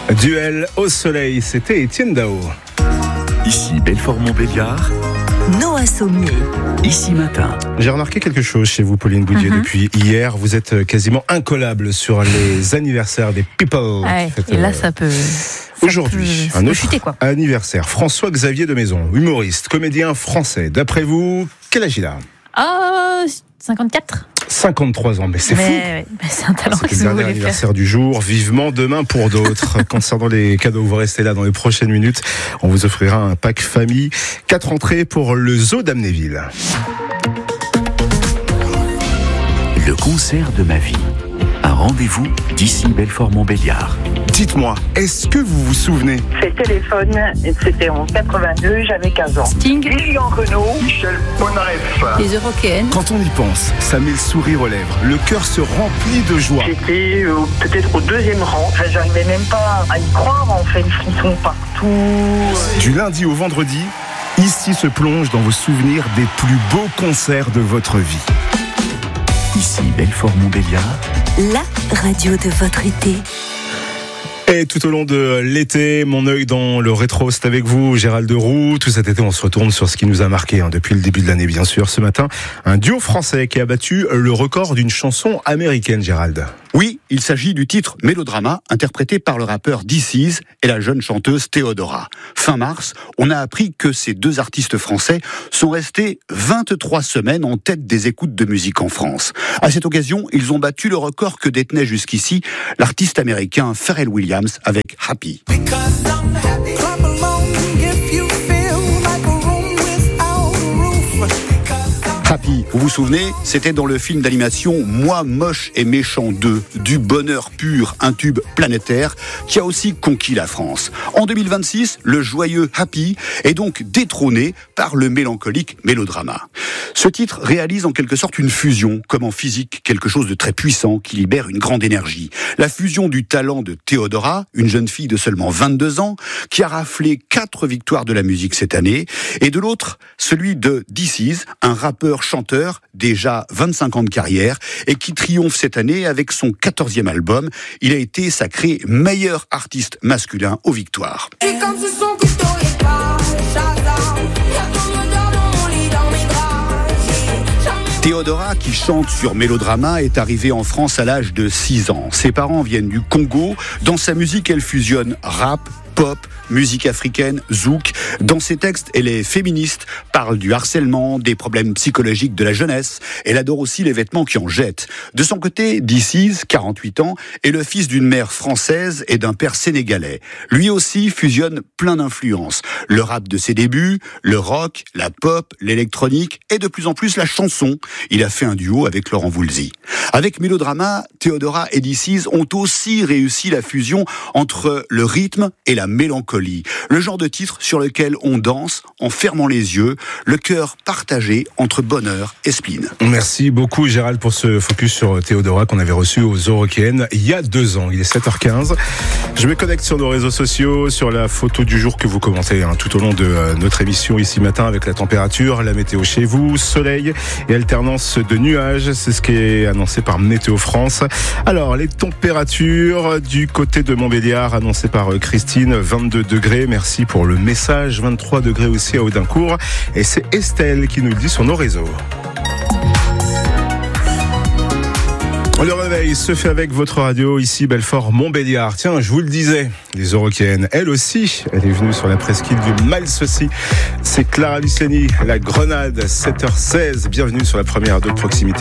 Duel au soleil, c'était Étienne Dao. Ici Belfort-Montbéliard, Noah Sommier. Ici Matin. J'ai remarqué quelque chose chez vous, Pauline Boudier, depuis hier. Vous êtes quasiment incollable sur les anniversaires des people. Ouais, et là, ça peut... Aujourd'hui, un autre chuter, quoi. anniversaire. François-Xavier de Maison, humoriste, comédien français. D'après vous, quel âge il a ? 54 53 ans, mais c'est fou. Ouais, c'est un talent. C'est le dernier anniversaire du jour. Vivement demain pour d'autres. Concernant les cadeaux, vous restez là dans les prochaines minutes. On vous offrira un pack famille. 4 entrées pour le zoo d'Amnéville. Le concert de ma vie. Un rendez-vous d'ici Belfort-Montbéliard. Dites-moi, est-ce que vous vous souvenez ? C'est Téléphone, c'était en 82, j'avais 15 ans. Sting, Lilian Renaud, Michel Polnareff. les Européennes. Quand on y pense, ça met le sourire aux lèvres. Le cœur se remplit de joie. J'étais peut-être au 2e rang. Enfin, j'arrivais même pas à y croire, en fait. Ils sont partout. Du lundi au vendredi, ici se plonge dans vos souvenirs des plus beaux concerts de votre vie. Ici Belfort-Montbéliard, La radio de votre été. Et tout au long de l'été, mon œil dans le rétro, c'est avec vous, Gérald Roux. Tout cet été, on se retourne sur ce qui nous a marqué depuis le début de l'année, bien sûr. Ce matin, un duo français qui a battu le record d'une chanson américaine, Gérald. Oui, il s'agit du titre Mélodrama, interprété par le rappeur DC's et la jeune chanteuse Théodora. Fin mars, on a appris que ces deux artistes français sont restés 23 semaines en tête des écoutes de musique en France. À cette occasion, ils ont battu le record que détenait jusqu'ici l'artiste américain Pharrell Williams avec Happy. Happy, vous vous souvenez, c'était dans le film d'animation Moi, moche et méchant 2, du bonheur pur, un tube planétaire qui a aussi conquis la France. En 2026, le joyeux Happy est donc détrôné par le mélancolique Mélodrama. Ce titre réalise en quelque sorte une fusion, comme en physique, quelque chose de très puissant qui libère une grande énergie. La fusion du talent de Théodora, une jeune fille de seulement 22 ans, qui a raflé 4 victoires de la musique cette année, et de l'autre, celui de DC's, un rappeur-chanteur, déjà 25 ans de carrière, et qui triomphe cette année avec son 14e album. Il a été sacré meilleur artiste masculin aux victoires. Théodora, qui chante sur Mélodrama, est arrivée en France à l'âge de 6 ans. Ses parents viennent du Congo. Dans sa musique, elle fusionne rap, pop, musique africaine, zouk. Dans ses textes, elle est féministe, parle du harcèlement, des problèmes psychologiques de la jeunesse. Elle adore aussi les vêtements qui en jettent. De son côté, DC's, 48 ans, est le fils d'une mère française et d'un père sénégalais. Lui aussi fusionne plein d'influences. Le rap de ses débuts, le rock, la pop, l'électronique et de plus en plus la chanson. Il a fait un duo avec Laurent Voulzy. Avec Mélodrama, Théodora et DC's ont aussi réussi la fusion entre le rythme et la mélancolie. Le genre de titre sur lequel on danse en fermant les yeux, le cœur partagé entre bonheur et spleen. Merci beaucoup, Gérald, pour ce focus sur Théodora qu'on avait reçu aux Eurokéennes il y a 2 ans. Il est 7h15. Je me connecte sur nos réseaux sociaux, sur la photo du jour que vous commentez tout au long de notre émission ici matin, avec la température, la météo chez vous, soleil et alternance de nuages. C'est ce qui est annoncé par Météo France. Alors, les températures du côté de Montbéliard annoncées par Christine, 22 degrés. Merci pour le message. 23 degrés aussi à Audincourt. Et c'est Estelle qui nous le dit sur nos réseaux. Le réveil se fait avec votre radio, ici Belfort-Montbéliard. Tiens, je vous le disais, les Eurokéennes, elle aussi, elle est venue sur la presqu'île du Malsaucy. C'est Clara Luciani, la Grenade, 7h16. Bienvenue sur la première de proximité.